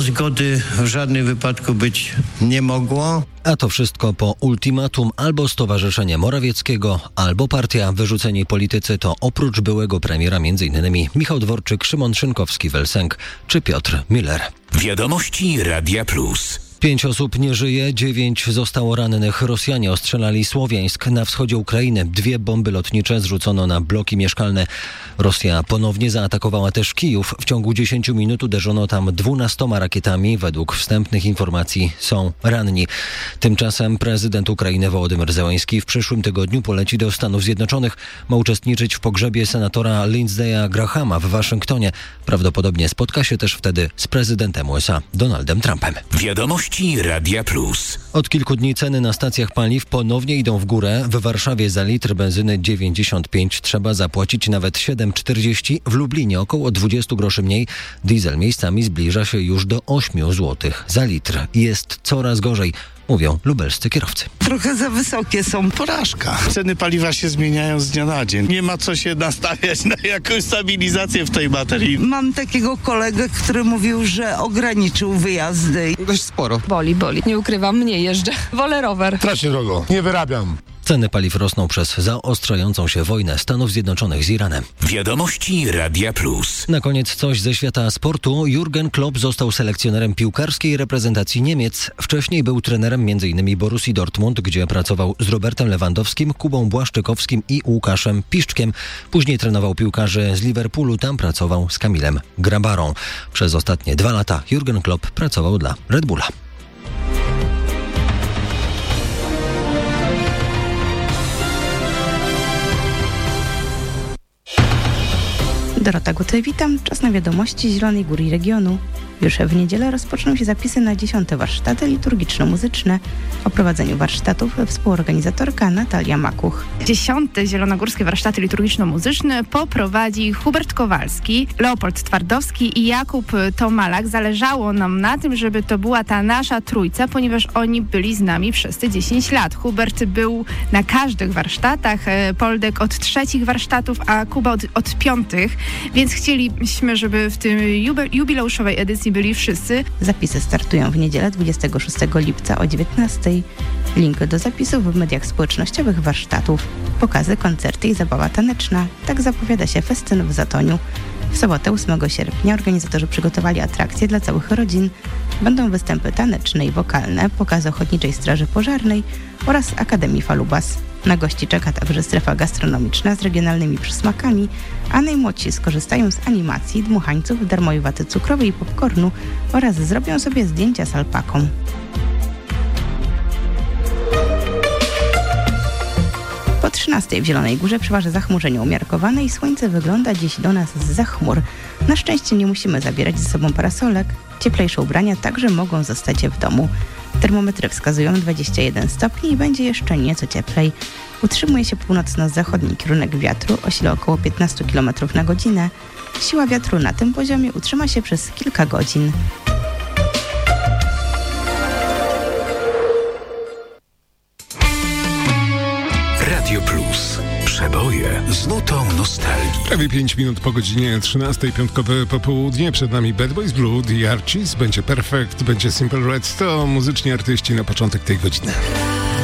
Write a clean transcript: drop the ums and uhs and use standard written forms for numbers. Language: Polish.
Zgody w żadnym wypadku być nie mogło. A to wszystko po ultimatum albo Stowarzyszenie Morawieckiego, albo partia. Wyrzuceni politycy to oprócz byłego premiera m.in. Michał Dworczyk, Szymon Szynkowski-Welsenk czy Piotr Müller. Wiadomości Radia Plus. 5 osób nie żyje, 9 zostało rannych. Rosjanie ostrzelali Słowiańsk na wschodzie Ukrainy. 2 bomby lotnicze zrzucono na bloki mieszkalne. Rosja ponownie zaatakowała też Kijów. W ciągu 10 minut uderzono tam 12 rakietami. Według wstępnych informacji są ranni. Tymczasem prezydent Ukrainy Wołodymyr Zełenski w przyszłym tygodniu poleci do Stanów Zjednoczonych. Ma uczestniczyć w pogrzebie senatora Lindsey'a Grahama w Waszyngtonie. Prawdopodobnie spotka się też wtedy z prezydentem USA Donaldem Trumpem. Wiadomości Radia Plus. Od kilku dni ceny na stacjach paliw ponownie idą w górę. W Warszawie za litr benzyny 95 trzeba zapłacić nawet 7,40. W Lublinie około 20 groszy mniej. Diesel miejscami zbliża się już do 8 zł za litr. Jest coraz gorzej, mówią lubelscy kierowcy. Trochę za wysokie są. Porażka. Ceny paliwa się zmieniają z dnia na dzień. Nie ma co się nastawiać na jakąś stabilizację w tej materii. Mam takiego kolegę, który mówił, że ograniczył wyjazdy. Dość sporo. Boli. Nie ukrywam, mniej jeżdżę. Wolę rower. Strasznie drogo. Nie wyrabiam. Ceny paliw rosną przez zaostrzającą się wojnę Stanów Zjednoczonych z Iranem. Wiadomości Radia Plus. Na koniec coś ze świata sportu. Jurgen Klopp został selekcjonerem piłkarskiej reprezentacji Niemiec. Wcześniej był trenerem m.in. Borussii Dortmund, gdzie pracował z Robertem Lewandowskim, Kubą Błaszczykowskim i Łukaszem Piszczkiem. Później trenował piłkarzy z Liverpoolu, tam pracował z Kamilem Grabarą. Przez ostatnie 2 lata Jurgen Klopp pracował dla Red Bulla. Dorota Guty, witam. Czas na wiadomości Zielonej Góry i regionu. Już w niedzielę rozpoczną się zapisy na 10. warsztaty liturgiczno-muzyczne. O prowadzeniu warsztatów współorganizatorka Natalia Makuch. 10. Zielonogórskie warsztaty liturgiczno-muzyczne poprowadzi Hubert Kowalski, Leopold Twardowski i Jakub Tomalak. Zależało nam na tym, żeby to była ta nasza trójca, ponieważ oni byli z nami przez te 10 lat. Hubert był na każdych warsztatach, Poldek od 3 warsztatów, a Kuba od 5, więc chcieliśmy, żeby w tej jubileuszowej edycji byli wszyscy. Zapisy startują w niedzielę 26 lipca o 19:00. Link do zapisów w mediach społecznościowych warsztatów. Pokazy, koncerty i zabawa taneczna. Tak zapowiada się festyn w Zatoniu. W sobotę 8 sierpnia organizatorzy przygotowali atrakcje dla całych rodzin. Będą występy taneczne i wokalne, pokazy Ochotniczej Straży Pożarnej oraz Akademii Falubas. Na gości czeka także strefa gastronomiczna z regionalnymi przysmakami, a najmłodsi skorzystają z animacji, dmuchańców, darmowej waty cukrowej i popcornu oraz zrobią sobie zdjęcia z alpaką. Po 13 w Zielonej Górze przeważa zachmurzenie umiarkowane i słońce wygląda dziś do nas zza chmur. Na szczęście nie musimy zabierać ze sobą parasolek. Cieplejsze ubrania także mogą zostać w domu. Termometry wskazują 21 stopni i będzie jeszcze nieco cieplej. Utrzymuje się północno-zachodni kierunek wiatru o sile około 15 km na godzinę. Siła wiatru na tym poziomie utrzyma się przez kilka godzin. Radio Plus. Przeboje z nutą nostalgii. Prawie 5 minut po godzinie 13, piątkowe popołudnie. Przed nami Bad Boys Blue, The Archies, będzie Perfect, będzie Simple Red. To muzyczni artyści na początek tej godziny.